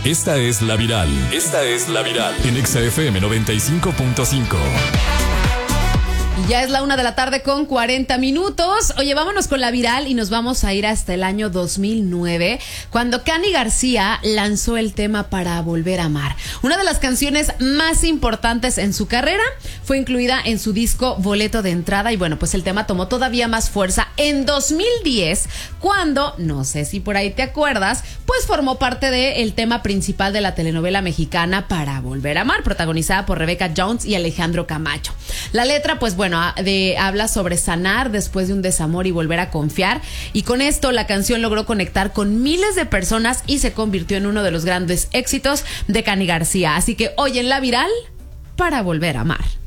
Esta es La Viral. Esta es La Viral. En Exa FM 95.5. Y ya es la 1:40 p.m. Oye, vámonos con La Viral y nos vamos a ir hasta el año 2009, cuando Cani García lanzó el tema Para Volver a Amar. Una de las canciones más importantes en su carrera, fue incluida en su disco Boleto de Entrada y bueno, pues el tema tomó todavía más fuerza en 2010, cuando, no sé si por ahí te acuerdas, pues formó parte del tema principal de la telenovela mexicana Para Volver a Amar, protagonizada por Rebecca Jones y Alejandro Camacho. La letra, pues bueno, habla sobre sanar después de un desamor y volver a confiar, y con esto la canción logró conectar con miles de personas y se convirtió en uno de los grandes éxitos de Cani García. Así que hoy en La Viral, Para Volver a Amar.